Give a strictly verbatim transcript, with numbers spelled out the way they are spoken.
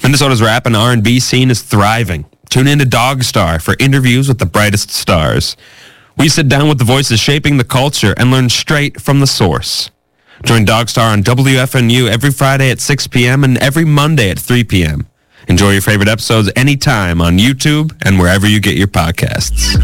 Minnesota's rap and R and B scene is thriving. Tune in to Dogstar for interviews with the brightest stars. We sit down with the voices shaping the culture and learn straight from the source. Join Dogstar on W F N U every Friday at six p.m. and every Monday at three p.m. Enjoy your favorite episodes anytime on YouTube and wherever you get your podcasts.